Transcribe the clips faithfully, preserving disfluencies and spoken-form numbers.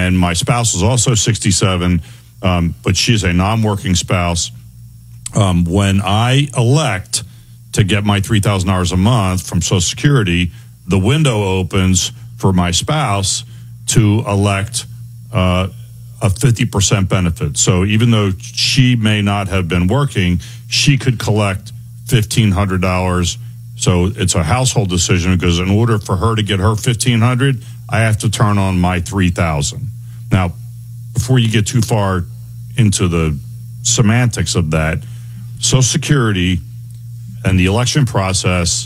and my spouse is also sixty-seven, um, but she's a non-working spouse. Um, when I elect to get my three thousand dollars a month from Social Security, the window opens for my spouse to elect uh, a fifty percent benefit. So even though she may not have been working, she could collect fifteen hundred dollars. So it's a household decision, because in order for her to get her fifteen hundred dollars, I have to turn on my three thousand dollars. Now, before you get too far into the semantics of that, Social Security and the election process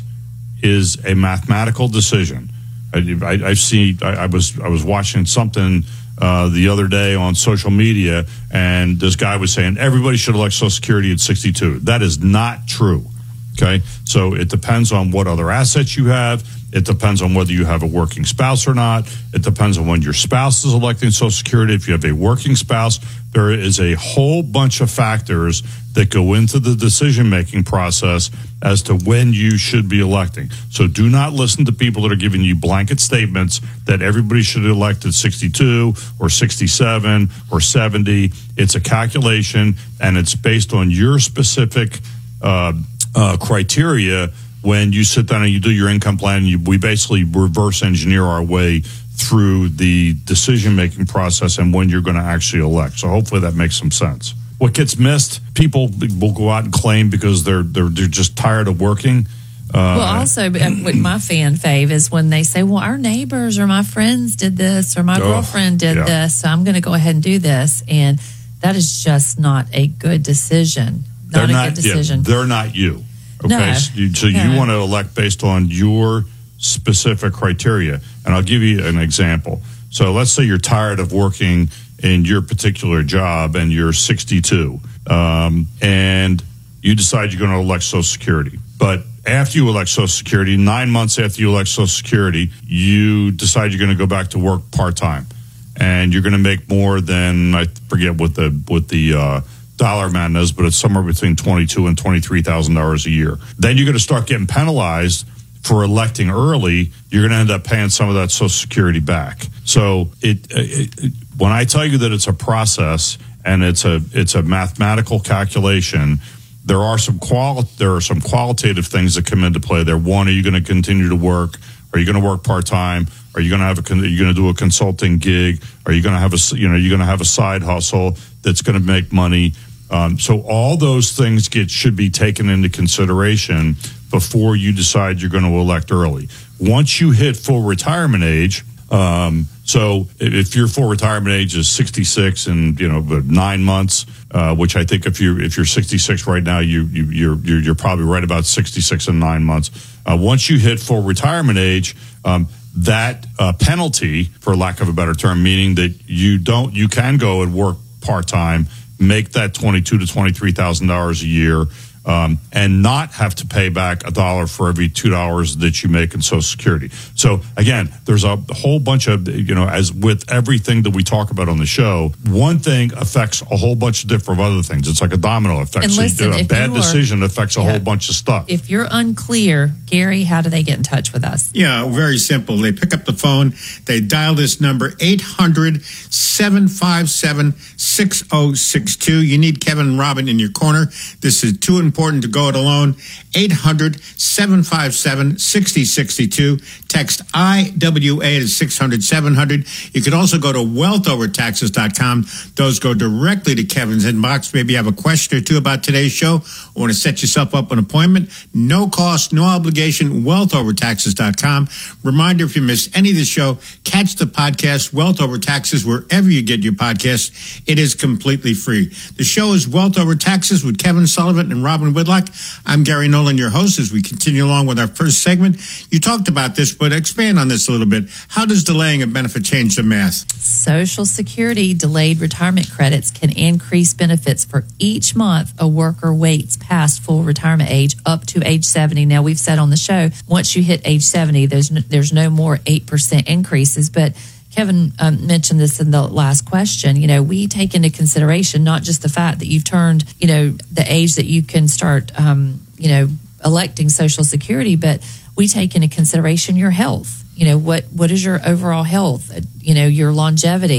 is a mathematical decision. I, I, I've seen. I, I was I was watching something uh, the other day on social media, and this guy was saying everybody should elect Social Security at sixty-two. That is not true. Okay, so it depends on what other assets you have. It depends on whether you have a working spouse or not. It depends on when your spouse is electing Social Security. If you have a working spouse, there is a whole bunch of factors that go into the decision-making process as to when you should be electing. So do not listen to people that are giving you blanket statements that everybody should elect at sixty-two or sixty-seven or seventy. It's a calculation, and it's based on your specific uh, uh, criteria. When you sit down and you do your income plan, you, we basically reverse engineer our way through the decision-making process and when you're going to actually elect. So hopefully that makes some sense. What gets missed, people will go out and claim because they're they're, they're just tired of working. Uh, well, also, with my fan fave is when they say, well, our neighbors or my friends did this or my oh, girlfriend did yeah. this, so I'm going to go ahead and do this. And that is just not a good decision. Not they're a good decision. Yeah, they're not you. Okay, no, so, you, so no. you want to elect based on your specific criteria. And I'll give you an example. So let's say you're tired of working in your particular job and you're sixty-two, um, and you decide you're going to elect Social Security. But after you elect Social Security, nine months after you elect Social Security, you decide you're going to go back to work part-time. And you're going to make more than, I forget what the what the uh, dollar amount is, but it's somewhere between twenty-two thousand dollars and twenty-three thousand dollars a year. Then you're going to start getting penalized for electing early. You're going to end up paying some of that Social Security back. So it, it, it when I tell you that it's a process and it's a it's a mathematical calculation, there are some quali- there are some qualitative things that come into play there. One, are you going to continue to work? Are you going to work part time? Are you going to have a are you going to do a consulting gig? Are you going to have a you know you're going to have a side hustle that's going to make money? Um, so all those things get should be taken into consideration before you decide you're going to elect early. Once you hit full retirement age, um, so if your full retirement age is sixty-six and you know nine months, uh, which I think if you if you're sixty-six right now, you, you you're you're you're probably right about sixty-six and nine months. Uh, once you hit full retirement age, um, that uh, penalty, for lack of a better term, meaning that you don't you can go and work part time, make that twenty-two to twenty-three thousand dollars a year. Um, and not have to pay back a dollar for every two dollars that you make in Social Security. So again, there's a whole bunch of, you know, as with everything that we talk about on the show, one thing affects a whole bunch of different other things. It's like a domino effect. And so listen, you do a bad are, decision affects a yeah. whole bunch of stuff. If you're unclear, Gary, how do they get in touch with us? Yeah, very simple. They pick up the phone, they dial this number, eight hundred, seven five seven, six oh six two. You need Kevin and Robin in your corner. This is too important to go it alone. eight hundred, seven five seven, six oh six two. Text I W A to six hundred, seven hundred. You can also go to wealth over taxes dot com. Those go directly to Kevin's inbox. Maybe you have a question or two about today's show or want to set yourself up an appointment. No cost, no obligation, wealth over taxes dot com. Reminder, if you missed any of the show, catch the podcast, Wealth Over Taxes, wherever you get your podcasts. It is completely free. The show is Wealth Over Taxes with Kevin Sullivan and Robin Whitlock. I'm Gary Nolan, your host, as we continue along with our first segment. You talked about this, but expand on this a little bit. How does delaying a benefit change the math? Social Security delayed retirement credits can increase benefits for each month a worker waits past full retirement age up to age seventy. Now, we've said on the show, once you hit age seventy, there's no, there's no more eight percent increases, but Kevin um, mentioned this in the last question. You know, we take into consideration not just the fact that you've turned, you know, the age that you can start, um, you know, electing Social Security, but we take into consideration your health. You know, what what is your overall health? You know, your longevity.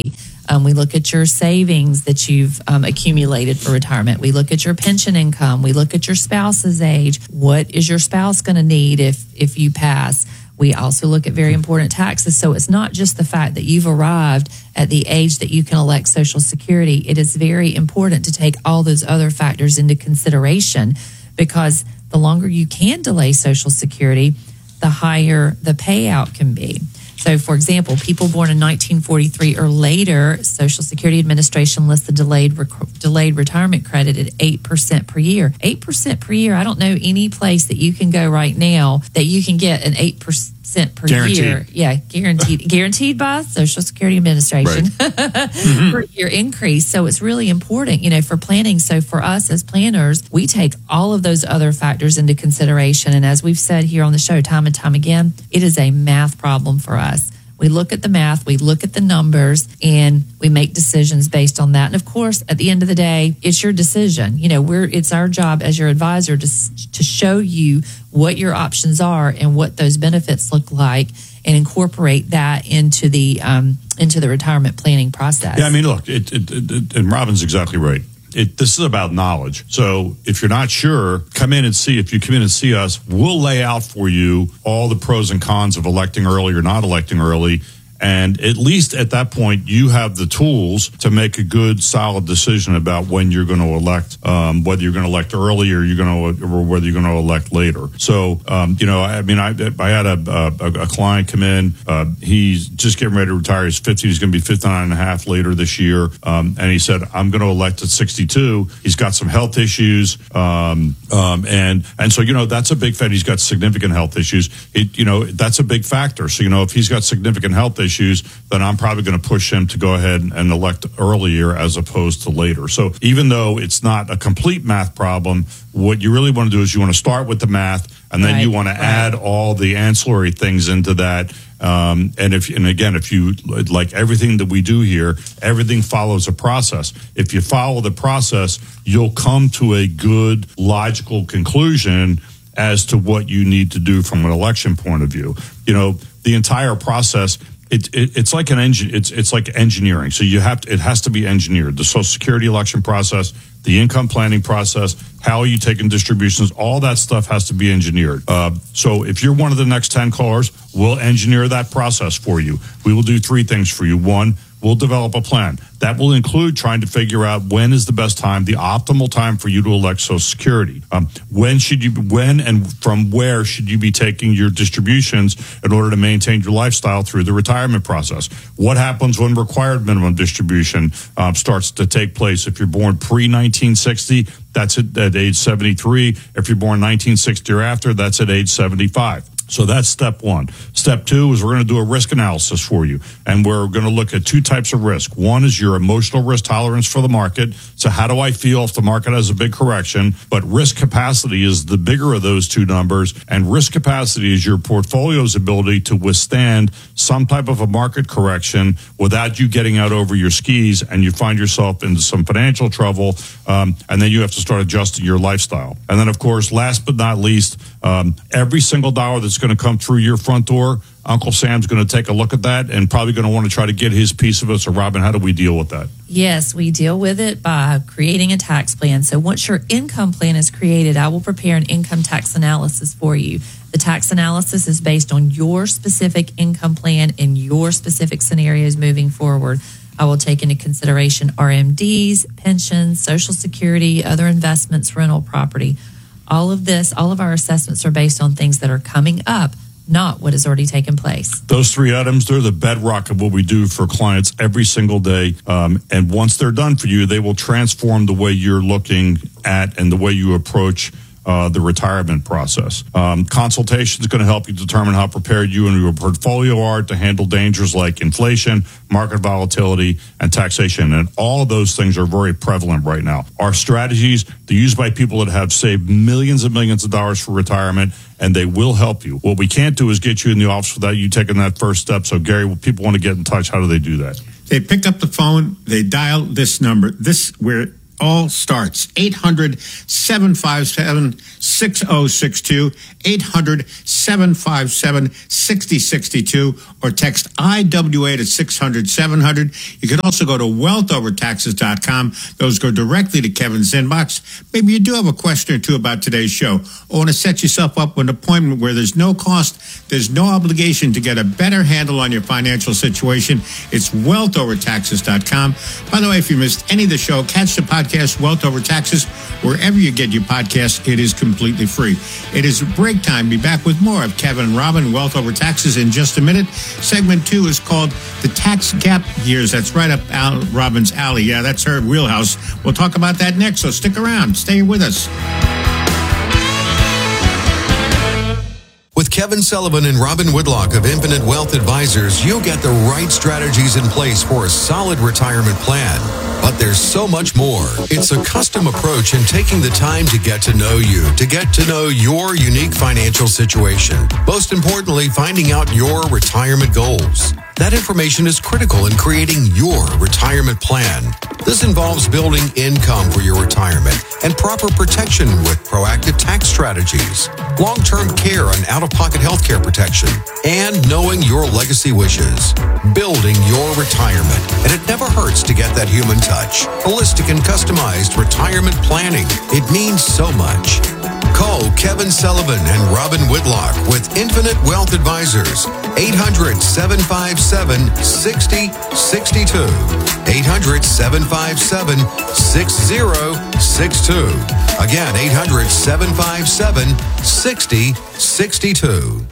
Um, we look at your savings that you've um, accumulated for retirement. We look at your pension income. We look at your spouse's age. What is your spouse going to need if if you pass? We also look at very important taxes. So it's not just the fact that you've arrived at the age that you can elect Social Security. It is very important to take all those other factors into consideration, because the longer you can delay Social Security, the higher the payout can be. So, for example, people born in nineteen forty-three or later, Social Security Administration lists the delayed rec- delayed retirement credit at eight percent per year. eight percent per year. I don't know any place that you can go right now that you can get an eight percent per Guaranteed. year. Yeah, guaranteed. guaranteed by Social Security Administration Right. mm-hmm. per year increase. So it's really important, you know, for planning. So for us as planners, we take all of those other factors into consideration. And as we've said here on the show time and time again, it is a math problem for us. We look at the math, we look at the numbers, and we make decisions based on that. And of course, at the end of the day, it's your decision. You know, we're it's our job as your advisor to to show you what your options are and what those benefits look like, and incorporate that into the um, into the retirement planning process. Yeah, I mean, look, it, it, it, and Robin's exactly right. It, this is about knowledge. So if you're not sure, come in and see. If you come in and see us, we'll lay out for you all the pros and cons of electing early or not electing early. And at least at that point, you have the tools to make a good, solid decision about when you're going to elect, um, whether you're going to elect early or you're going to, or whether you're going to elect later. So, um, you know, I mean, I, I had a, a, a client come in. Uh, he's just getting ready to retire. He's fifty. He's going to be fifty-nine and a half later this year. Um, and he said, I'm going to elect at sixty-two. He's got some health issues. Um, um, and, and so, you know, that's a big factor. He's got significant health issues. It, you know, that's a big factor. So, you know, if he's got significant health issues, issues, then I'm probably going to push him to go ahead and elect earlier as opposed to later. So even though it's not a complete math problem, what you really want to do is you want to start with the math, and then right, you want to right. add all the ancillary things into that. Um, and if, and again, if you like everything that we do here, everything follows a process. If you follow the process, you'll come to a good, logical conclusion as to what you need to do from an election point of view. You know, the entire process, it, it, it's like an engine. It's it's like engineering. So you have to, it has to be engineered. The Social Security election process, the income planning process, how are you taking distributions, all that stuff has to be engineered. Uh, so if you're one of the next ten callers, we'll engineer that process for you. We will do three things for you. One, we'll develop a plan. That will include trying to figure out when is the best time, the optimal time for you to elect Social Security. Um, when should you, when and from where should you be taking your distributions in order to maintain your lifestyle through the retirement process? What happens when required minimum distribution um, starts to take place? If you're born pre nineteen sixty, that's at, at age seventy-three. If you're born nineteen sixty or after, that's at age seventy-five. So that's step one. Step two is we're going to do a risk analysis for you. And we're going to look at two types of risk. One is your emotional risk tolerance for the market. So how do I feel if the market has a big correction? But risk capacity is the bigger of those two numbers. And risk capacity is your portfolio's ability to withstand some type of a market correction without you getting out over your skis and you find yourself into some financial trouble. Um, and then you have to start adjusting your lifestyle. And then, of course, last but not least, um, every single dollar that's going to come through your front door, Uncle Sam's going to take a look at that and probably going to want to try to get his piece of it. So, Robin, how do we deal with that? Yes, we deal with it by creating a tax plan. So once your income plan is created, I will prepare an income tax analysis for you. The tax analysis is based on your specific income plan and your specific scenarios moving forward. I will take into consideration R M Ds, pensions, Social Security, other investments, rental property. All of this, all of our assessments are based on things that are coming up, not what has already taken place. Those three items, they're the bedrock of what we do for clients every single day. Um, and once they're done for you, they will transform the way you're looking at and the way you approach Uh, the retirement process. Um, consultation is going to help you determine how prepared you and your portfolio are to handle dangers like inflation, market volatility, and taxation. And all of those things are very prevalent right now. Our strategies, they're used by people that have saved millions and millions of dollars for retirement, and they will help you. What we can't do is get you in the office without you taking that first step. So, Gary, when people want to get in touch, how do they do that? They pick up the phone, they dial this number. This where all starts. eight hundred, seven five seven, six oh six two, eight hundred, seven five seven, six oh six two, or text I W A to six hundred, seven hundred. You can also go to wealth over taxes dot com. Those go directly to Kevin's inbox. Maybe you do have a question or two about today's show, or want to set yourself up with an appointment where there's no cost, there's no obligation to get a better handle on your financial situation. It's wealth over taxes dot com. By the way, if you missed any of the show, catch the podcast Wealth Over Taxes wherever you get your podcasts. It is completely free. It is break time. Be back with more of Kevin and Robin, Wealth Over Taxes, in just a minute. Segment two is called The Tax Gap Years. That's right up Al- Robin's alley. Yeah, that's her wheelhouse. We'll talk about that next, so stick around. Stay with us. With Kevin Sullivan and Robin Woodlock of Infinite Wealth Advisors, you'll get the right strategies in place for a solid retirement plan. But there's so much more. It's a custom approach in taking the time to get to know you, to get to know your unique financial situation. Most importantly, finding out your retirement goals. That information is critical in creating your retirement plan. This involves building income for your retirement and proper protection with proactive tax strategies, long-term care and out-of-pocket health care protection, and knowing your legacy wishes. Building your retirement. And it never hurts to get that human touch. Holistic and customized retirement planning. It means so much. Call Kevin Sullivan and Robin Woodlock with Infinite Wealth Advisors. eight hundred, seven five seven, six oh six two. eight hundred, seven five seven, six oh six two. Again, eight hundred, seven five seven, six oh six two.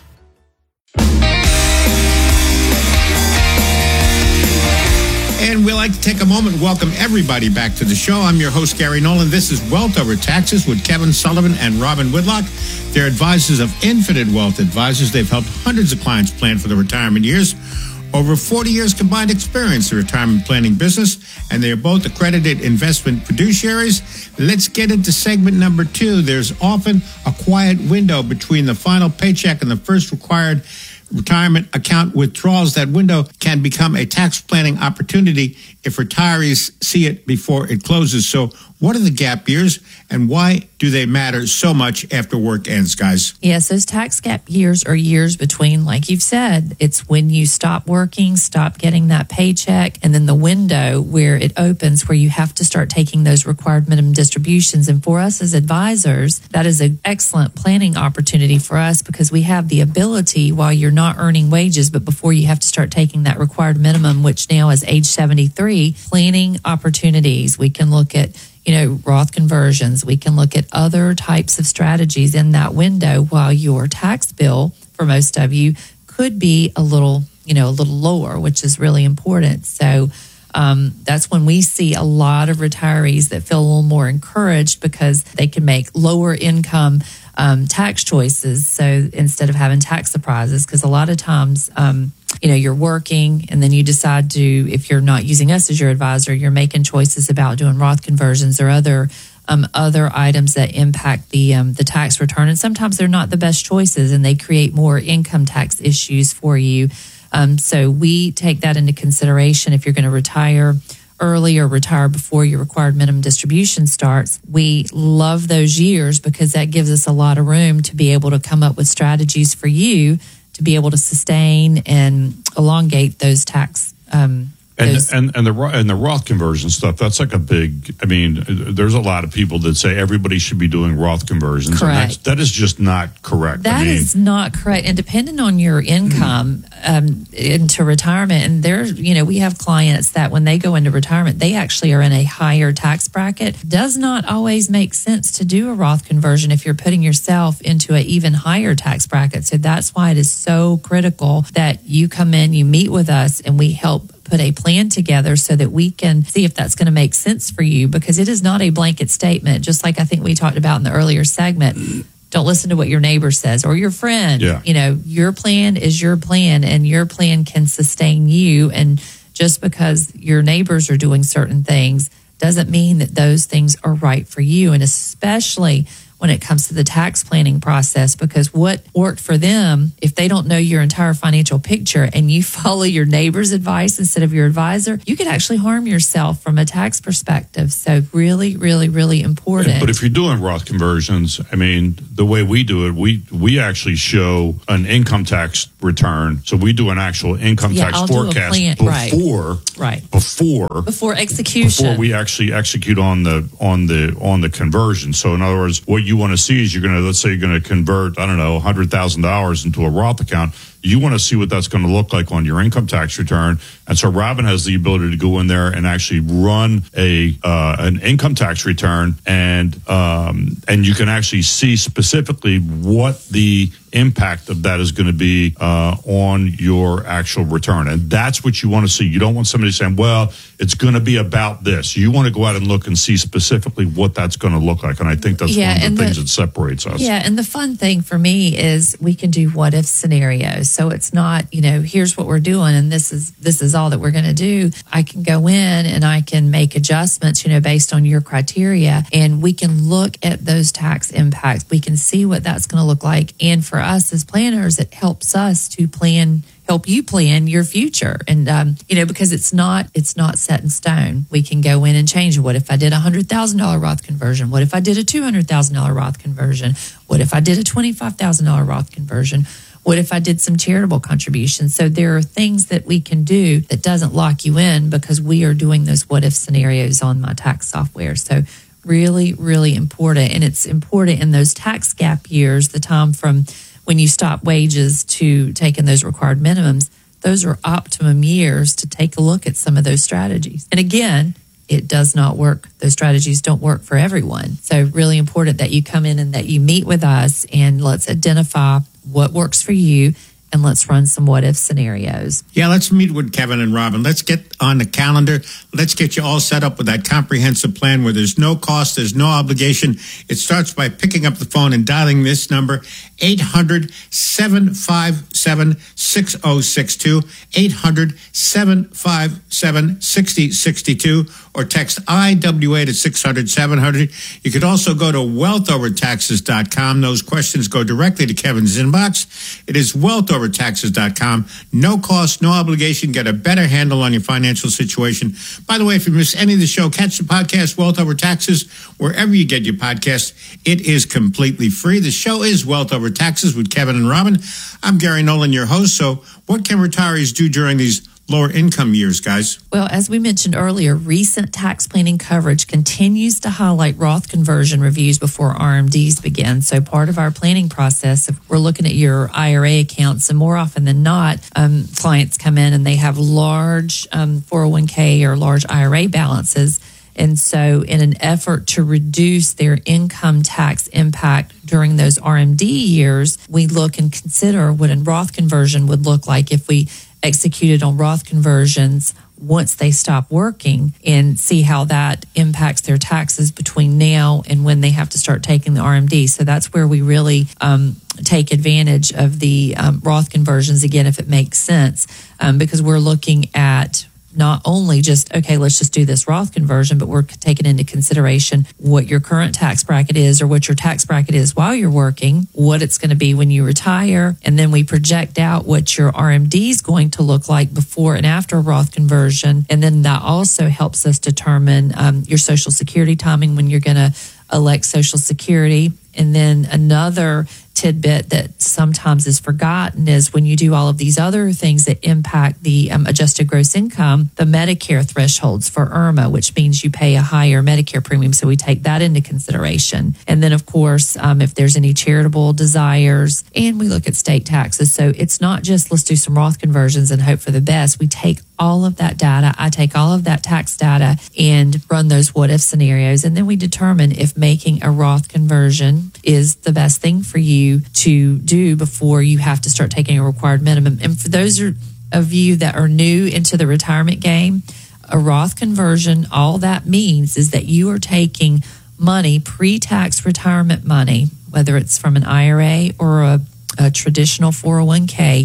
And we'd like to take a moment and welcome everybody back to the show. I'm your host, Gary Nolan. This is Wealth Over Taxes with Kevin Sullivan and Robin Woodlock. They're advisors of Infinite Wealth Advisors. They've helped hundreds of clients plan for their retirement years. Over forty years combined experience in the retirement planning business, and they are both accredited investment fiduciaries. Let's get into segment number two. There's often a quiet window between the final paycheck and the first required retirement account withdrawals. That window can become a tax planning opportunity if retirees see it before it closes. So what are the gap years, and why do they matter so much after work ends, guys? Yes, those tax gap years are years between, like you've said, it's when you stop working, stop getting that paycheck, and then the window where it opens where you have to start taking those required minimum distributions. And for us as advisors, that is an excellent planning opportunity for us because we have the ability while you're not earning wages, but before you have to start taking that required minimum, which now is age seventy-three, planning opportunities. We can look at you know, Roth conversions. We can look at other types of strategies in that window while your tax bill, for most of you, could be a little, you know, a little lower, which is really important. So um, that's when we see a lot of retirees that feel a little more encouraged because they can make lower income um, tax choices. So instead of having tax surprises, because a lot of times, um, you know, you're working and then you decide to, if you're not using us as your advisor, you're making choices about doing Roth conversions or other um, other items that impact the um, the tax return. And sometimes they're not the best choices and they create more income tax issues for you. Um, so we take that into consideration if you're going to retire early or retire before your required minimum distribution starts. We love those years because that gives us a lot of room to be able to come up with strategies for you to be able to sustain and elongate those tax. Um, and, those. and and the and the Roth conversion stuff. That's like a big. I mean, there's a lot of people that say everybody should be doing Roth conversions. Correct. And that's, that is just not correct. That I mean, is not correct. And depending on your income um, into retirement, and there, you know, we have clients that when they go into retirement, they actually are in a higher tax bracket. Does not always make sense to do a Roth conversion if you're putting yourself into an even higher tax bracket. So that's why it is so critical that you come in, you meet with us, and we help put a plan together so that we can see if that's going to make sense for you, because it is not a blanket statement. Just like I think we talked about in the earlier segment, don't listen to what your neighbor says or your friend. Yeah. You know, your plan is your plan and your plan can sustain you. And just because your neighbors are doing certain things doesn't mean that those things are right for you. And especially when it comes to the tax planning process, because what worked for them, if they don't know your entire financial picture and you follow your neighbor's advice instead of your advisor, you could actually harm yourself from a tax perspective. So really, really, really important. But if you're doing Roth conversions, I mean, the way we do it, we we actually show an income tax return. So we do an actual income Yeah, tax I'll do a forecast plan- right. before Right. before Before execution. before we actually execute on the on the on the conversion. So in other words, what you want to see is you're going to, let's say you're going to convert, I don't know, one hundred thousand dollars into a Roth account. You want to see what that's going to look like on your income tax return. And so Robin has the ability to go in there and actually run a uh, an income tax return, and um, and you can actually see specifically what the impact of that is going to be uh, on your actual return. And that's what you want to see. You don't want somebody saying, well, it's going to be about this. You want to go out and look and see specifically what that's going to look like. And I think that's Yeah, one of and the things the- that separates us. Yeah, and the fun thing for me is we can do what if scenarios. So it's not, you know, here's what we're doing and this is this is all that we're going to do. I can go in and I can make adjustments, you know, based on your criteria, and we can look at those tax impacts. We can see what that's going to look like. And for us as planners, it helps us to plan help you plan your future. And, um, you know, because it's not, it's not set in stone. We can go in and change it. What if I did a hundred thousand dollar Roth conversion? What if I did a two hundred thousand dollar Roth conversion? What if I did a twenty-five thousand dollar Roth conversion? What if I did some charitable contributions? So there are things that we can do that doesn't lock you in, because we are doing those what if scenarios on my tax software. So really, really important. And it's important in those tax gap years, the time from when you stop wages to taking those required minimums. Those are optimum years to take a look at some of those strategies. And again, it does not work. Those strategies don't work for everyone. So really important that you come in and that you meet with us, and let's identify what works for you, and let's run some what if scenarios. Yeah, let's meet with Kevin and Robin. Let's get on the calendar. Let's get you all set up with that comprehensive plan where there's no cost, there's no obligation. It starts by picking up the phone and dialing this number, eight hundred, seven five seven, six oh six two, eight hundred, seven five seven, six oh six two, or text I W A to six hundred, seven hundred. You could also go to wealth over taxes dot com. Those questions go directly to Kevin's inbox. It is wealth over taxes dot com. No cost, no obligation. Get a better handle on your financial situation. By the way, if you miss any of the show, catch the podcast Wealth Over Taxes wherever you get your podcast. It is completely free. The show is Wealth Over Taxes with Kevin and Robin. I'm Gary Nolan, your host. So what can retirees do during these lower income years, guys? Well, as we mentioned earlier, recent tax planning coverage continues to highlight Roth conversion reviews before R M Ds begin. So part of our planning process, if we're looking at your I R A accounts, and more often than not, um, clients come in and they have large um, four oh one k or large I R A balances. And so in an effort to reduce their income tax impact during those R M D years, we look and consider what a Roth conversion would look like if we executed on Roth conversions once they stop working, and see how that impacts their taxes between now and when they have to start taking the R M D. So that's where we really um, take advantage of the um, Roth conversions, again, if it makes sense, um, because we're looking at not only just, okay, let's just do this Roth conversion, but we're taking into consideration what your current tax bracket is, or what your tax bracket is while you're working, what it's going to be when you retire, and then we project out what your R M D is going to look like before and after a Roth conversion. And then that also helps us determine um, your Social Security timing when you're going to elect Social Security. And then another tidbit that sometimes is forgotten is when you do all of these other things that impact the um, adjusted gross income, the Medicare thresholds for I R M A, which means you pay a higher Medicare premium. So we take that into consideration. And then, of course, um, if there's any charitable desires, and we look at state taxes. So it's not just let's do some Roth conversions and hope for the best. We take all of that data. I take all of that tax data and run those what if scenarios. And then we determine if making a Roth conversion is the best thing for you to do before you have to start taking a required minimum. And for those of you that are new into the retirement game, a Roth conversion, all that means is that you are taking money, pre-tax retirement money, whether it's from an I R A or a, a traditional four oh one k,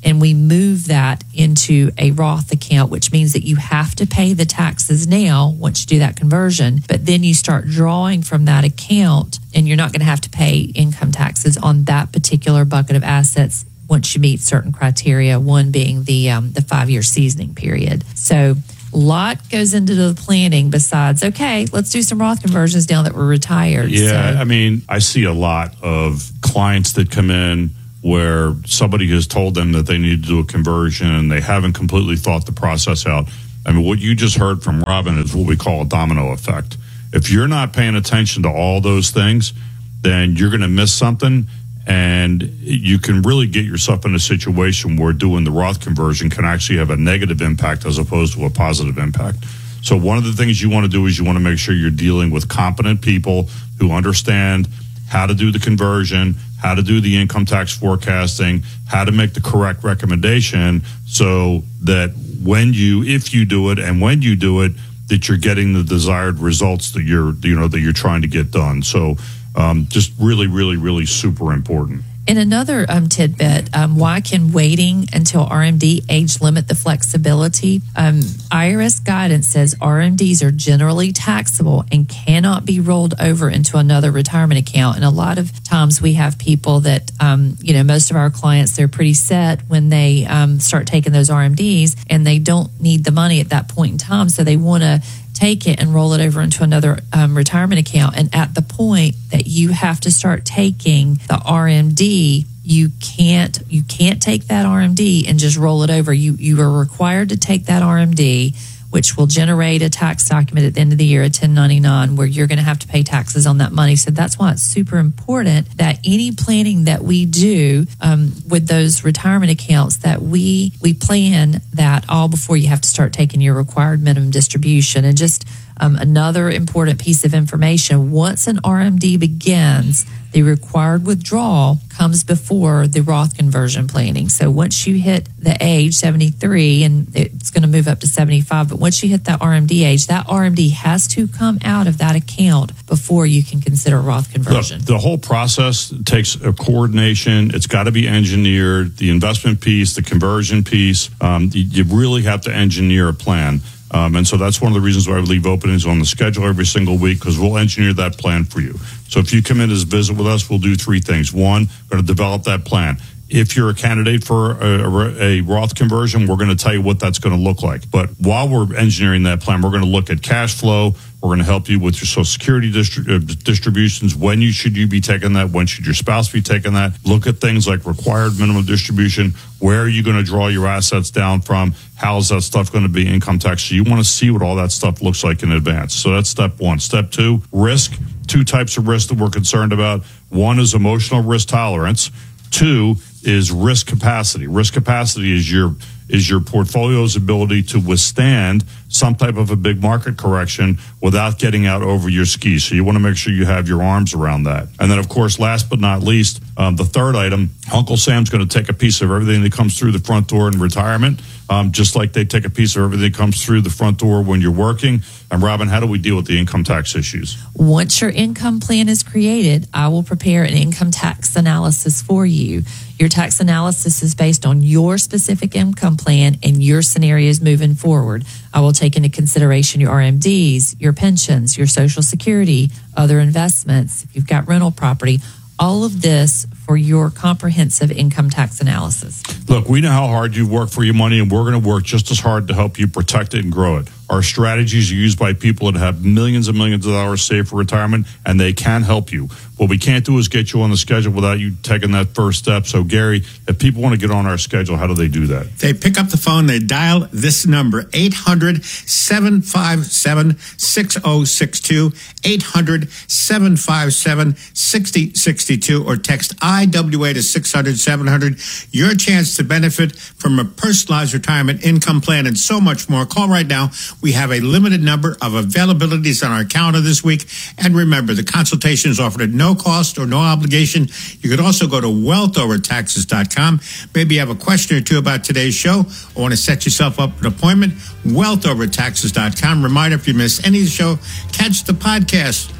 and we move that into a Roth account, which means that you have to pay the taxes now once you do that conversion, but then you start drawing from that account, and you're not going to have to pay income taxes on that particular bucket of assets once you meet certain criteria, one being the um, the five-year seasoning period. So a lot goes into the planning besides, okay, let's do some Roth conversions now that we're retired. Yeah, so. I mean, I see a lot of clients that come in where somebody has told them that they need to do a conversion and they haven't completely thought the process out. I mean, what you just heard from Robin is what we call a domino effect. If you're not paying attention to all those things, then you're going to miss something, and you can really get yourself in a situation where doing the Roth conversion can actually have a negative impact as opposed to a positive impact. So one of the things you want to do is you want to make sure you're dealing with competent people who understand how to do the conversion, how to do the income tax forecasting, how to make the correct recommendation so that when you, if you do it and when you do it, that you're getting the desired results that you're, you know, that you're trying to get done. So um, just really, really, really super important. And another um, tidbit, um, why can waiting until R M D age limit the flexibility? Um, I R S guidance says R M Ds are generally taxable and cannot be rolled over into another retirement account. And a lot of times we have people that, um, you know, most of our clients, they're pretty set when they um, start taking those R M Ds, and they don't need the money at that point in time. So they want to take it and roll it over into another um, retirement account. And at the point that you have to start taking the R M D, you can't you can't take that R M D and just roll it over. You you are required to take that R M D, which will generate a tax document at the end of the year, a ten ninety-nine, where you're going to have to pay taxes on that money. So that's why it's super important that any planning that we do um, with those retirement accounts, that we we plan that all before you have to start taking your required minimum distribution. And just um, another important piece of information, once an R M D begins, the required withdrawal comes before the Roth conversion planning. So once you hit the age seventy-three, and it's going to move up to seventy-five, but once you hit that R M D age, that R M D has to come out of that account before you can consider Roth conversion. Look, the whole process takes a coordination. It's got to be engineered. The investment piece, the conversion piece, um, you, you really have to engineer a plan. Um, and so that's one of the reasons why we leave openings on the schedule every single week, because we'll engineer that plan for you. So if you come in as a visit with us, we'll do three things. One, we're going to develop that plan. If you're a candidate for a, a, a Roth conversion, we're going to tell you what that's going to look like. But while we're engineering that plan, we're going to look at cash flow. We're going to help you with your Social Security distri- uh, distributions. When you should you be taking that? When should your spouse be taking that? Look at things like required minimum distribution. Where are you going to draw your assets down from? How is that stuff going to be income tax? So you want to see what all that stuff looks like in advance. So that's step one. Step two, risk. Two types of risk that we're concerned about. One is emotional risk tolerance. Two is risk capacity. Risk capacity is your is your portfolio's ability to withstand some type of a big market correction without getting out over your skis. So you want to make sure you have your arms around that. And then, of course, last but not least, um, the third item, Uncle Sam's going to take a piece of everything that comes through the front door in retirement, um, just like they take a piece of everything that comes through the front door when you're working. And Robin, how do we deal with the income tax issues? Once your income plan is created, I will prepare an income tax analysis for you. Your tax analysis is based on your specific income plan and your scenarios moving forward. I will take into consideration your R M Ds, your pensions, your Social Security, other investments, if you've got rental property, all of this for your comprehensive income tax analysis. Look, we know how hard you work for your money, and we're going to work just as hard to help you protect it and grow it. Our strategies are used by people that have millions and millions of dollars saved for retirement, and they can help you. What we can't do is get you on the schedule without you taking that first step. So, Gary, if people want to get on our schedule, how do they do that? They pick up the phone, they dial this number, eight hundred, seven five seven, six oh six two, eight hundred, seven five seven, six oh six two, or text I W A to six hundred, seven hundred. Your chance to benefit from a personalized retirement income plan and so much more. Call right now. We have a limited number of availabilities on our calendar this week. And remember, the consultation is offered at no cost or no obligation. You could also go to wealth over taxes dot com. Maybe you have a question or two about today's show or want to set yourself up an appointment. wealth over taxes dot com. Reminder, if you miss any of the show, catch the podcast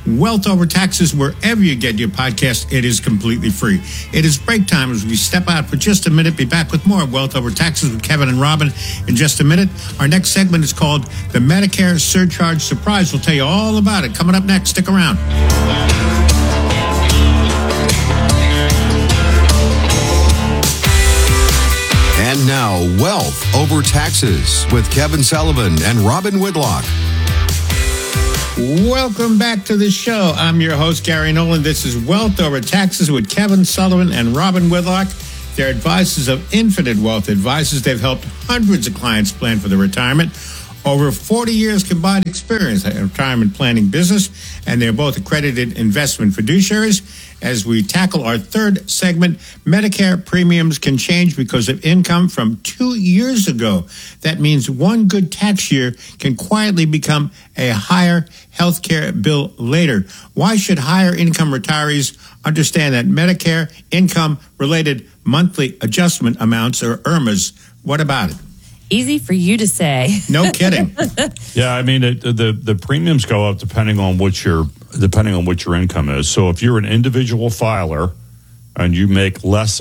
Wealth Over Taxes, wherever you get your podcast. It is completely free. It is break time as we step out for just a minute. Be back with more Wealth Over Taxes with Kevin and Robin in just a minute. Our next segment is called the Medicare Surcharge Surprise. We'll tell you all about it coming up next. Stick around. And now, Wealth Over Taxes with Kevin Sullivan and Robin Whitlock. Welcome back to the show. I'm your host, Gary Nolan. This is Wealth Over Taxes with Kevin Sullivan and Robin Whitlock. They're advisors of Infinite Wealth Advisors. They've helped hundreds of clients plan for their retirement. Over forty years combined experience in retirement planning business, and they're both accredited investment fiduciaries. As we tackle our third segment, Medicare premiums can change because of income from two years ago. That means one good tax year can quietly become a higher health care bill later. Why should higher income retirees understand that Medicare income-related monthly adjustment amounts, or I R M As? What about it? Easy for you to say. No kidding. Yeah, I mean it, the the premiums go up depending on what your depending on what your income is. So if you're an individual filer and you make less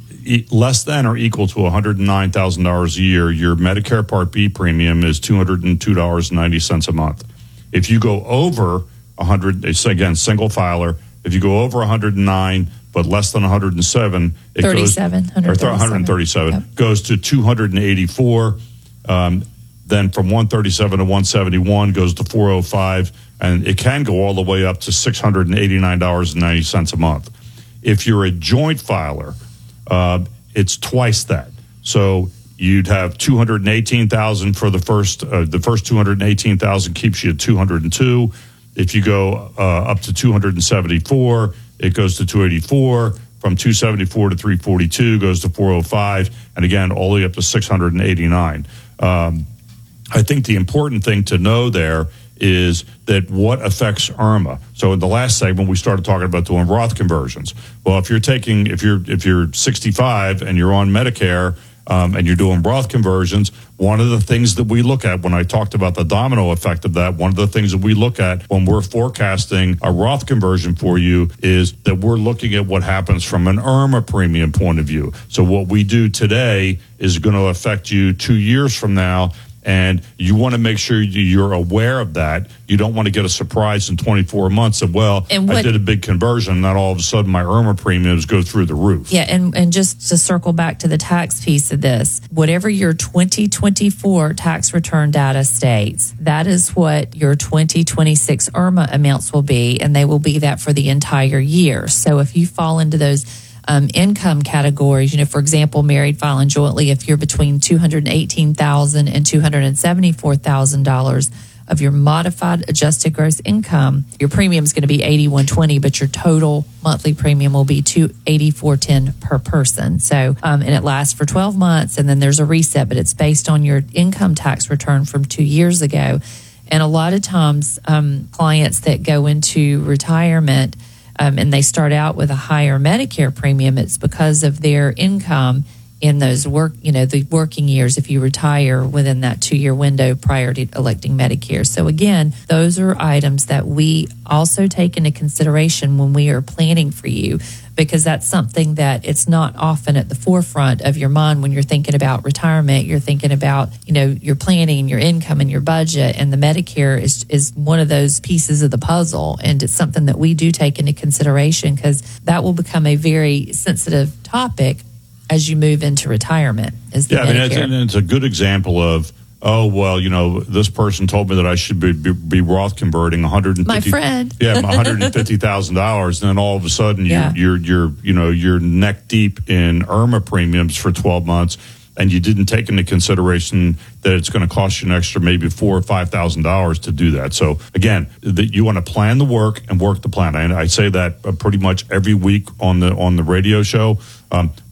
less than or equal to one hundred nine thousand dollars a year, your Medicare Part B premium is two hundred two dollars and ninety cents a month. If you go over one hundred, it's again single filer. If you go over one hundred nine but less than one hundred seven, it thirty-seven, goes, or one hundred thirty-seven, yep. goes to two hundred eighty-four. Um, then from one thirty-seven to one seventy-one goes to four oh five, and it can go all the way up to six hundred eighty-nine dollars and ninety cents a month. If you're a joint filer, uh, it's twice that. So you'd have two hundred eighteen thousand for the first, uh, the first two hundred eighteen thousand keeps you at two hundred two. If you go uh, up to two hundred seventy-four, it goes to two eighty-four. From two seventy-four to three forty-two goes to four oh five, and again, all the way up to six hundred eighty-nine. Um, I think the important thing to know there is that what affects I R M A. So in the last segment, we started talking about doing Roth conversions. Well, if you're taking, if you're if you're sixty-five and you're on Medicare, Um, and you're doing Roth conversions, one of the things that we look at when I talked about the domino effect of that, one of the things that we look at when we're forecasting a Roth conversion for you is that we're looking at what happens from an I R M A premium point of view. So what we do today is going to affect you two years from now, and you want to make sure you're aware of that. You don't want to get a surprise in twenty-four months that, well, And what- I did a big conversion, and then all of a sudden my I R M A premiums go through the roof. Yeah, and, and just to circle back to the tax piece of this, whatever your twenty twenty-four tax return data states, that is what your twenty twenty-six I R M A amounts will be, and they will be that for the entire year. So if you fall into those um, income categories, you know, for example, married filing jointly, if you're between two hundred eighteen thousand dollars and two hundred seventy-four thousand dollars of your modified adjusted gross income, your premium is going to be eighty-one twenty, but your total monthly premium will be two eighty-four ten per person. So, um, and it lasts for twelve months, and then there's a reset, but it's based on your income tax return from two years ago. And a lot of times, um, clients that go into retirement um, and they start out with a higher Medicare premium, it's because of their income in those work, you know, the working years if you retire within that two-year window prior to electing Medicare. So again, those are items that we also take into consideration when we are planning for you, because that's something that it's not often at the forefront of your mind when you're thinking about retirement. You're thinking about, you know, your planning, your income, and your budget, and the Medicare is is one of those pieces of the puzzle, and it's something that we do take into consideration because that will become a very sensitive topic as you move into retirement. Is the yeah, I mean, it's, Medicare. it's a good example of, oh, well, you know, this person told me that I should be, be, be Roth converting one hundred fifty My friend. yeah, one hundred fifty thousand dollars, and then all of a sudden Yeah. you're, you're, you're, you know, you're neck deep in I R M A premiums for twelve months, and you didn't take into consideration that it's going to cost you an extra maybe four or five thousand dollars to do that. So again, that you want to plan the work and work the plan. And I say that pretty much every week on the on the radio show. Um,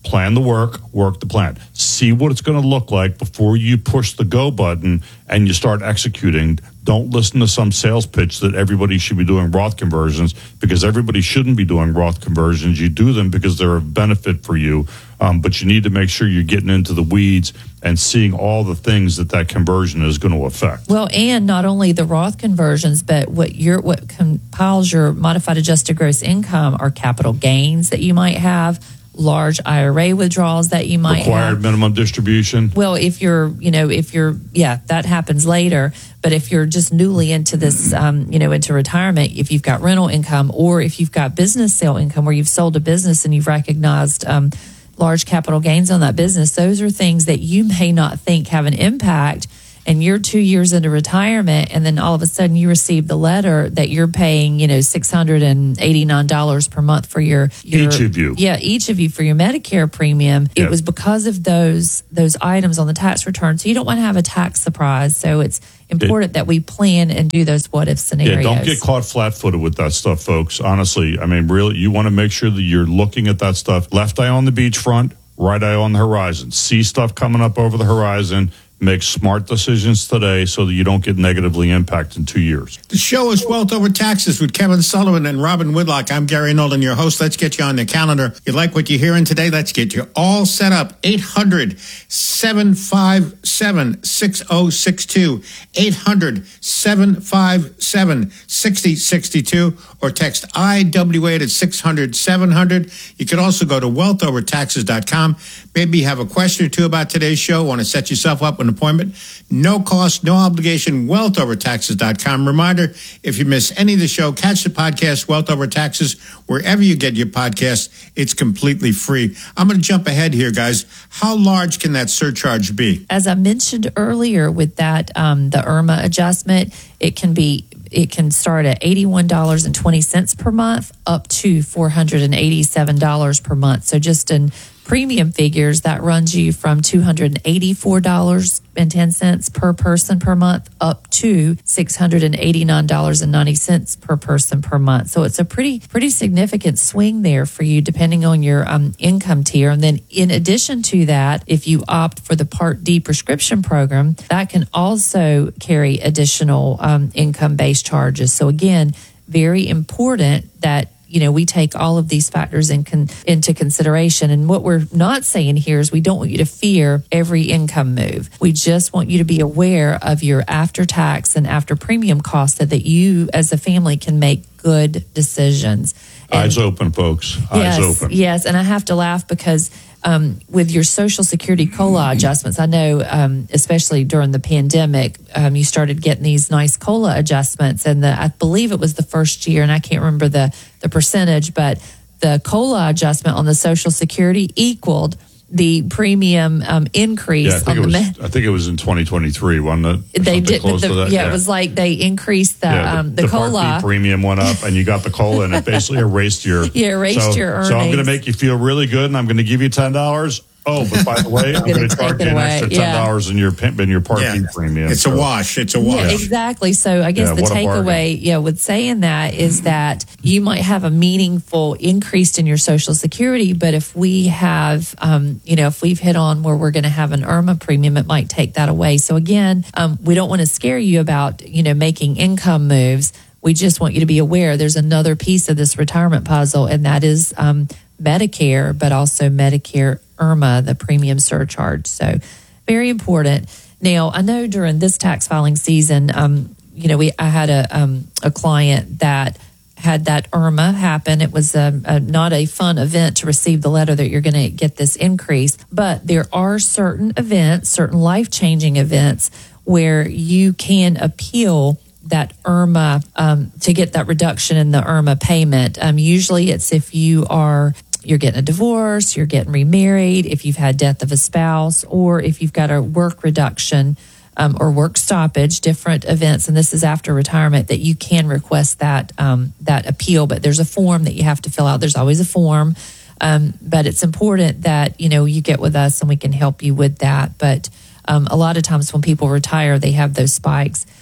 plan the work, work the plan. See what it's going to look like before you push the go button and you start executing. Don't listen to some sales pitch that everybody should be doing Roth conversions, because everybody shouldn't be doing Roth conversions. You do them because they're a benefit for you, um, but you need to make sure you're getting into the weeds and seeing all the things that that conversion is going to affect. Well, and not only the Roth conversions, but what your what compiles your modified adjusted gross income are capital gains that you might have, large I R A withdrawals that you might Required have. minimum distribution. Well, if you're, you know, if you're, yeah, that happens later. But if you're just newly into this, um, you know, into retirement, if you've got rental income or if you've got business sale income where you've sold a business and you've recognized um, large capital gains on that business, those are things that you may not think have an impact. And you're two years into retirement, and then all of a sudden you receive the letter that you're paying, you know, six hundred eighty-nine dollars per month for your, your Each of you. Yeah, each of you for your Medicare premium. It Yep. was because of those those items on the tax return. So you don't want to have a tax surprise. So it's important that we plan and do those what if scenarios. Yeah, don't get caught flat-footed with that stuff, folks. Honestly, I mean, really, you want to make sure that you're looking at that stuff. Left eye on the beachfront, right eye on the horizon. See stuff coming up over the horizon. Make smart decisions today so that you don't get negatively impacted in two years. The show is Wealth Over Taxes with Kevin Sullivan and Robin Whitlock. I'm Gary Nolan, your host. Let's get you on the calendar. You like what you're hearing today? Let's get you all set up. eight hundred, seven five seven, six oh six two. eight hundred, seven five seven, six oh six two. Or text I W eight at six hundred, seven hundred. You can also go to wealth over taxes dot com. Maybe you have a question or two about today's show. Want to set yourself up with an appointment? No cost, no obligation, wealth over taxes dot com. Reminder, if you miss any of the show, catch the podcast, Wealth Over Taxes, wherever you get your podcasts. It's completely free. I'm going to jump ahead here, guys. How large can that surcharge be? As I mentioned earlier with that, um, the I R M A adjustment, it can be it can start at eighty-one dollars and twenty cents per month up to four hundred eighty-seven dollars per month. So just in premium figures, that runs you from two hundred eighty-four dollars and ten cents per person per month up to six hundred eighty-nine dollars and ninety cents per person per month. So it's a pretty pretty significant swing there for you depending on your um, income tier. And then in addition to that, if you opt for the Part D prescription program, that can also carry additional um, income-based charges. So again, very important that you know, we take all of these factors in con- into consideration. And what we're not saying here is we don't want you to fear every income move. We just want you to be aware of your after-tax and after-premium costs so that you as a family can make good decisions. And Eyes open, folks. Eyes yes, open. Yes, and I have to laugh because um, with your Social Security COLA adjustments, I know um, especially during the pandemic, um, you started getting these nice COLA adjustments. And the, I believe it was the first year, and I can't remember the, the percentage, but the COLA adjustment on the Social Security equaled the premium um, increase. Yeah, I think, on it the was, I think it was in twenty twenty-three, wasn't it? They did. Close The, to that? yeah, it was like they increased the Yeah, um, the, the COLA. Part B premium went up, and you got the COLA, and it basically erased your Yeah, erased so, your So I'm going to earnings. make you feel really good, and I'm going to give you ten dollars. Oh, but by the way, I'm gonna going to take charge it you an away. extra Yeah. ten dollars in your in your Part Yeah, B premium. it's So- a wash. It's a wash. Yeah, exactly. So I guess Yeah, the what a bargain. takeaway, yeah, with saying that is that you might have a meaningful increase in your Social Security, but if we have, um, you know, if we've hit on where we're going to have an I R M A premium, it might take that away. So again, um, we don't want to scare you about, you know, making income moves. We just want you to be aware there's another piece of this retirement puzzle, and that is um, Medicare, but also Medicare I R M A, the premium surcharge. So very important. Now, I know during this tax filing season, um, you know, we I had a um, a client that had that I R M A happen. It was a, a, not a fun event to receive the letter that you're going to get this increase, but there are certain events, certain life-changing events where you can appeal that I R M A um, to get that reduction in the I R M A payment. Um, usually it's if you are you're getting a divorce, you're getting remarried, if you've had death of a spouse, or if you've got a work reduction um, or work stoppage, different events, and this is after retirement, that you can request that um, that appeal. But there's a form that you have to fill out. There's always a form, um, but it's important that you know you get with us and we can help you with that. But um, a lot of times when people retire, they have those spikes.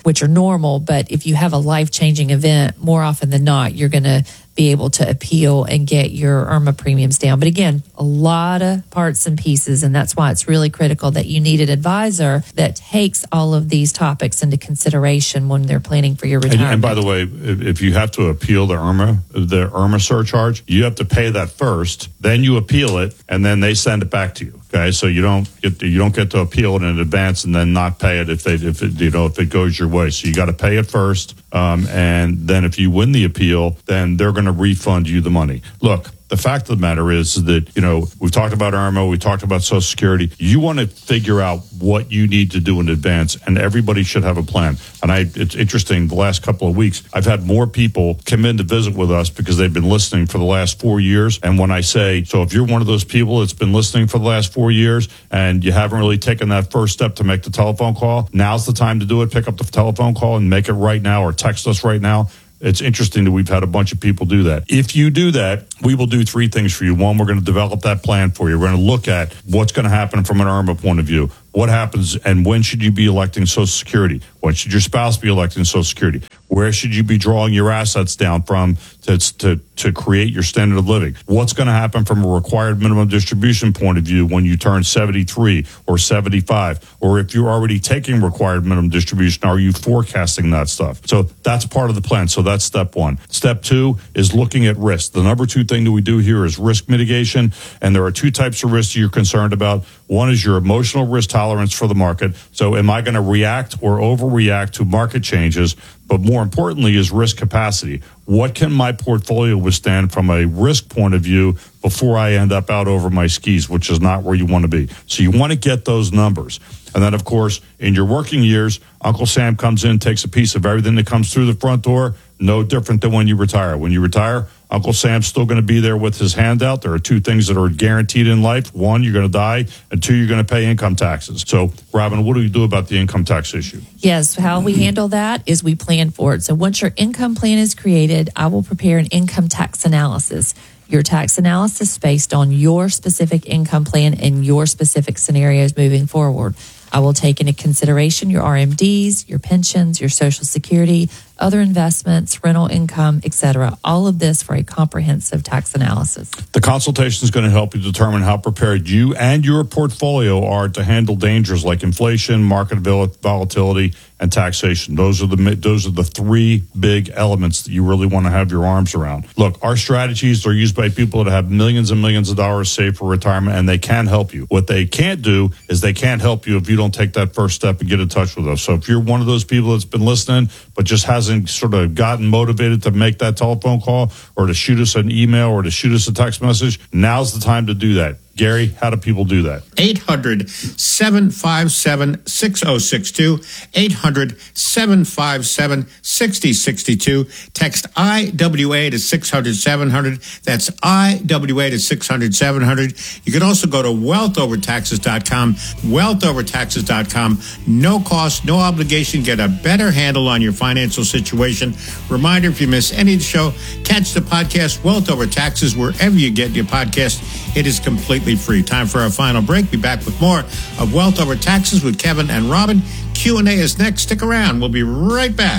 which are normal. But if you have a life-changing event, more often than not, you're going to be able to appeal and get your IRMAA premiums down. But again, a lot of parts and pieces, and that's why it's really critical that you need an advisor that takes all of these topics into consideration when they're planning for your retirement. And, and by the way, if, if you have to appeal the IRMAA, the IRMAA surcharge, you have to pay that first, then you appeal it, and then they send it back to you. Okay, so you don't get you don't get to appeal it in advance and then not pay it if they if it, you know if it goes your way. So you got to pay it first, um, and then if you win the appeal, then they're going to refund you the money. Look, the fact of the matter is that, you know, we've talked about IRMAA, we talked about Social Security. You want to figure out what you need to do in advance, and everybody should have a plan. And I, it's interesting, the last couple of weeks, I've had more people come in to visit with us because they've been listening for the last four years. And when I say, so if you're one of those people that's been listening for the last four years and you haven't really taken that first step to make the telephone call, now's the time to do it. Pick up the telephone call and make it right now, or text us right now. It's interesting that we've had a bunch of people do that. If you do that, we will do three things for you. One, we're going to develop that plan for you. We're going to look at what's going to happen from an IRMAA point of view. What happens and when should you be electing Social Security? When should your spouse be electing Social Security? Where should you be drawing your assets down from to, to, to create your standard of living? What's going to happen from a required minimum distribution point of view when you turn seventy-three or seventy-five? Or if you're already taking required minimum distribution, are you forecasting that stuff? So that's part of the plan. So that's step one. Step two is looking at risk. The number two thing that we do here is risk mitigation. And there are two types of risks you're concerned about. One is your emotional risk tolerance for the market. So am I going to react or overreact to market changes? But more importantly is risk capacity. What can my portfolio withstand from a risk point of view before I end up out over my skis, which is not where you want to be. So you want to get those numbers. And then, of course, in your working years, Uncle Sam comes in, takes a piece of everything that comes through the front door, no different than when you retire. When you retire, Uncle Sam's still going to be there with his hand out. There are two things that are guaranteed in life. One, you're going to die, and two, you're going to pay income taxes. So, Robin, what do you do about the income tax issue? Yes, how we handle that is we plan for it. So once your income plan is created, I will prepare an income tax analysis. Your tax analysis based on your specific income plan and your specific scenarios moving forward. I will take into consideration your R M Ds, your pensions, your Social Security, other investments, rental income, et cetera. All of this for a comprehensive tax analysis. The consultation is going to help you determine how prepared you and your portfolio are to handle dangers like inflation, market volatility, and taxation. Those are the those are the three big elements that you really want to have your arms around. Look, our strategies are used by people that have millions and millions of dollars saved for retirement, and they can help you. What they can't do is they can't help you if you don't take that first step and get in touch with us. So if you're one of those people that's been listening but just hasn't sort of gotten motivated to make that telephone call or to shoot us an email or to shoot us a text message, now's the time to do that. Gary, how do people do that? eight hundred, seven five seven, six oh six two. eight hundred, seven five seven, six oh six two. Text I W A to six hundred, seven hundred. That's I W A to six hundred, seven hundred. You can also go to wealth over taxes dot com. wealth over taxes dot com. No cost, no obligation. Get a better handle on your financial situation. Reminder, if you miss any of the show, catch the podcast Wealth Over Taxes wherever you get your podcast. It is completely free. Time for our final break. Be back with more of Wealth Over Taxes with Kevin and Robin. Q and A is next. Stick around. We'll be right back.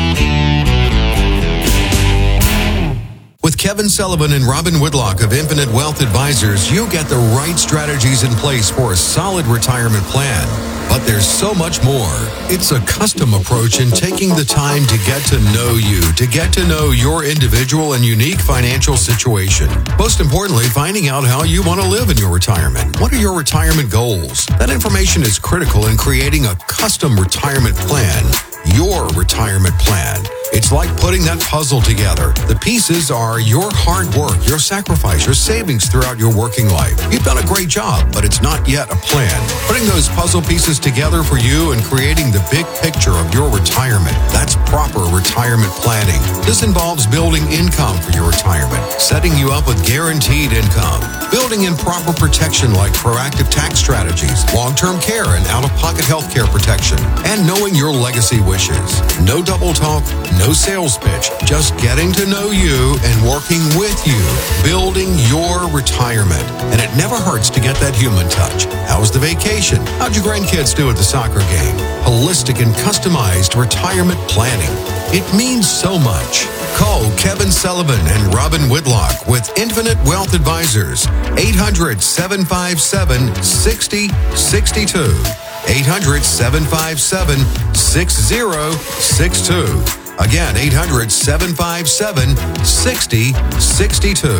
With Kevin Sullivan and Robin Whitlock of Infinite Wealth Advisors, you get the right strategies in place for a solid retirement plan. But there's so much more. It's a custom approach in taking the time to get to know you, to get to know your individual and unique financial situation. Most importantly, finding out how you want to live in your retirement. What are your retirement goals? That information is critical in creating a custom retirement plan. Your retirement plan. It's like putting that puzzle together. The pieces are your hard work, your sacrifice, your savings throughout your working life. You've done a great job, but it's not yet a plan. Putting those puzzle pieces together for you and creating the big picture of your retirement. That's proper retirement planning. This involves building income for your retirement, setting you up with guaranteed income, building in proper protection like proactive tax strategies, long-term care and out-of-pocket health care protection, and knowing your legacy wishes. No double talk, no sales pitch, just getting to know you and working with you, building your retirement. And it never hurts to get that human touch. How was the vacation? How'd your grandkids do at the soccer game? Holistic and customized retirement planning. It means so much. Call Kevin Sullivan and Robin Whitlock with Infinite Wealth Advisors. eight hundred, seven five seven, six zero six two. eight hundred, seven five seven, six zero six two. Again, eight hundred, seven five seven, six zero six two.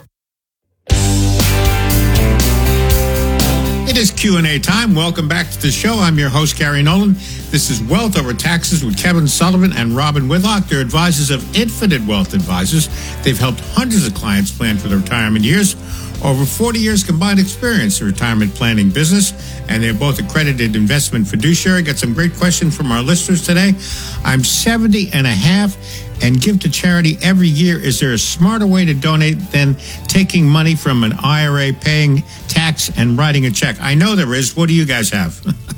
It is Q and A time. Welcome back to the show. I'm your host, Gary Nolan. This is Wealth Over Taxes with Kevin Sullivan and Robin Whitlock. They're advisors of Infinite Wealth Advisors. They've helped hundreds of clients plan for their retirement years. Over forty years combined experience in retirement planning business, and they're both accredited investment fiduciary. Got some great questions from our listeners today. I'm seventy and a half and give to charity every year. Is there a smarter way to donate than taking money from an I R A, paying tax, and writing a check? I know there is. What do you guys have?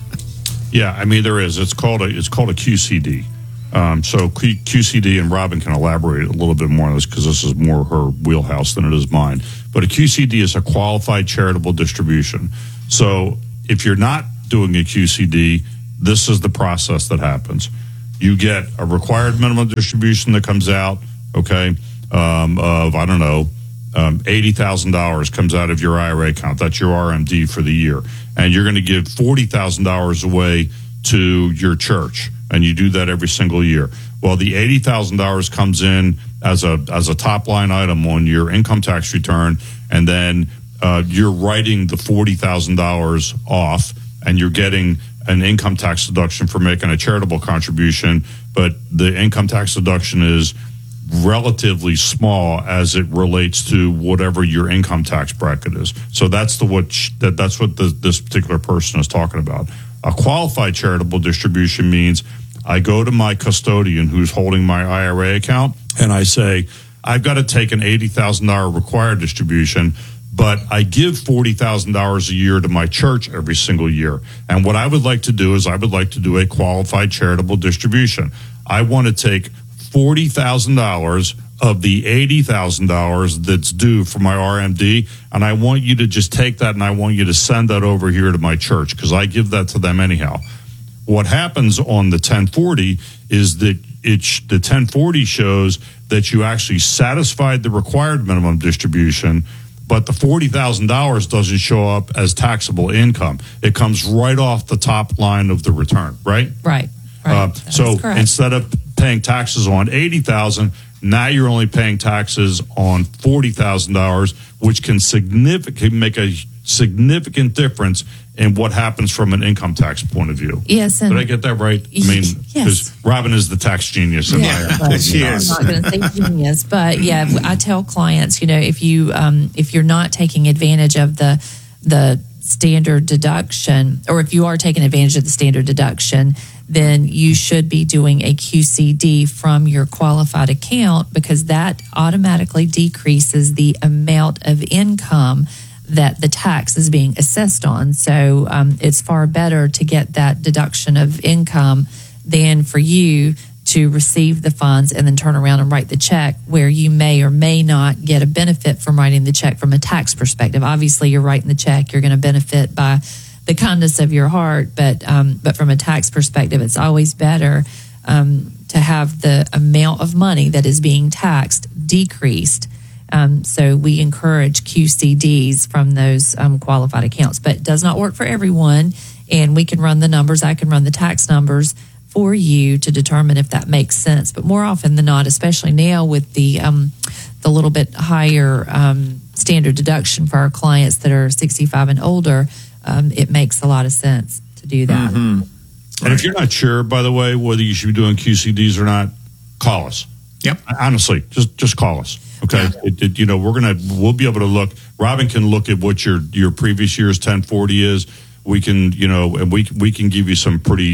Yeah, I mean, there is. It's called a, it's called a Q C D. Um, so Q- QCD, and Robin can elaborate a little bit more on this because this is more her wheelhouse than it is mine. But a Q C D is a qualified charitable distribution. So if you're not doing a Q C D, this is the process that happens. You get a required minimum distribution that comes out, okay, um, of, I don't know, um, eighty thousand dollars comes out of your I R A account. That's your R M D for the year. And you're going to give forty thousand dollars away to your church. And you do that every single year. Well, the eighty thousand dollars comes in as a as a top line item on your income tax return, and then uh, you're writing the forty thousand dollars off, and you're getting an income tax deduction for making a charitable contribution. But the income tax deduction is relatively small as it relates to whatever your income tax bracket is. So that's the what sh- that that's what the, this particular person is talking about. A qualified charitable distribution means I go to my custodian who's holding my I R A account, and I say, I've got to take an eighty thousand dollars required distribution, but I give forty thousand dollars a year to my church every single year. And what I would like to do is I would like to do a qualified charitable distribution. I want to take forty thousand dollars of the eighty thousand dollars that's due for my R M D, and I want you to just take that and I want you to send that over here to my church because I give that to them anyhow. What happens on the ten forty is that it sh- the ten forty shows that you actually satisfied the required minimum distribution, but the forty thousand dollars doesn't show up as taxable income. It comes right off the top line of the return, right? Right. right. Uh, so correct. Instead of paying taxes on eighty thousand dollars, now you're only paying taxes on forty thousand dollars, which can significantly make a significant difference in what happens from an income tax point of view. Yes. And did I get that right? I mean, because yes. Robin is the tax genius. In yeah, my, she is. I'm not going to say genius, but yeah, I tell clients, you know, if you um, if you're not taking advantage of the the standard deduction, or if you are taking advantage of the standard deduction, then you should be doing a Q C D from your qualified account, because that automatically decreases the amount of income that the tax is being assessed on. So um, it's far better to get that deduction of income than for you to receive the funds and then turn around and write the check, where you may or may not get a benefit from writing the check from a tax perspective. Obviously, you're writing the check, you're going to benefit by the kindness of your heart, but um, but from a tax perspective, it's always better um, to have the amount of money that is being taxed decreased. Um, so we encourage Q C Ds from those um, qualified accounts, but it does not work for everyone. And we can run the numbers. I can run the tax numbers for you to determine if that makes sense. But more often than not, especially now with the um, the little bit higher um, standard deduction for our clients that are sixty-five and older, um, it makes a lot of sense to do that. Mm-hmm. And if you're not sure, by the way, whether you should be doing Q C Ds or not, call us. Yep. Honestly, just just call us. Okay. Yeah. It, it, you know, we're gonna we'll be able to look. Robin can look at what your your previous year's ten forty is. We can, you know, and we we can give you some pretty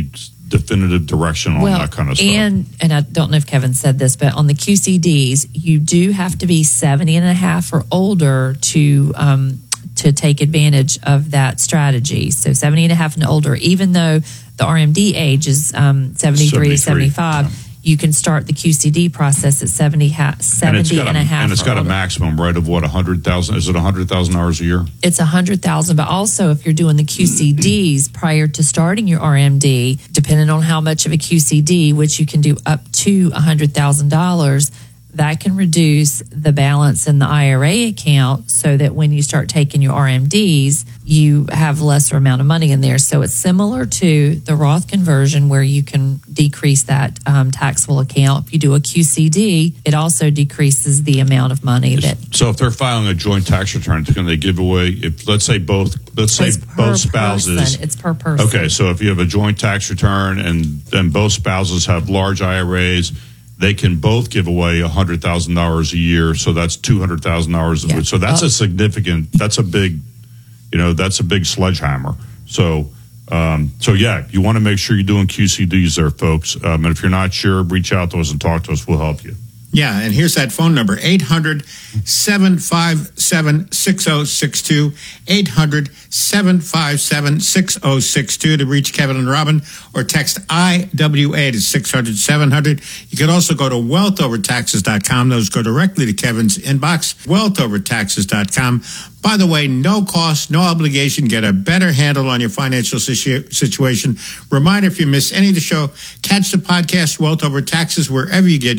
definitive direction on well, that kind of stuff. And, and I don't know if Kevin said this, but on the Q C Ds, you do have to be seventy and a half or older to um, to take advantage of that strategy. So seventy and a half and older, even though the R M D age is um, seventy-three to seventy-five, yeah. you can start the Q C D process at seventy, ha- seventy and, and a half. And it's got older. a maximum, right, of what, one hundred thousand? Is it one hundred thousand hours a year? It's one hundred thousand, but also if you're doing the Q C Ds prior to starting your R M D, depending on how much of a Q C D, which you can do up to one hundred thousand dollars, that can reduce the balance in the I R A account so that when you start taking your R M Ds, you have lesser amount of money in there. So it's similar to the Roth conversion where you can decrease that um, taxable account. If you do a Q C D, it also decreases the amount of money that. So if they're filing a joint tax return, can they give away, if let's say both, let's say both spouses. Person. It's per person. Okay, so if you have a joint tax return and, and both spouses have large I R As, they can both give away one hundred thousand dollars a year, so that's two hundred thousand dollars. Yeah. So that's oh. a significant, that's a big, you know, that's a big sledgehammer. So, um, so yeah, you want to make sure you're doing Q C Ds there, folks. Um, and if you're not sure, reach out to us and talk to us. We'll help you. Yeah, and here's that phone number, eight hundred, seven five seven, six oh six two, eight hundred, seven five seven, six oh six two to reach Kevin and Robin, or text I W A to six hundred, seven hundred. You can also go to wealth over taxes dot com. Those go directly to Kevin's inbox, wealth over taxes dot com. By the way, no cost, no obligation. Get a better handle on your financial situ- situation. Reminder, if you miss any of the show, catch the podcast Wealth Over Taxes wherever you get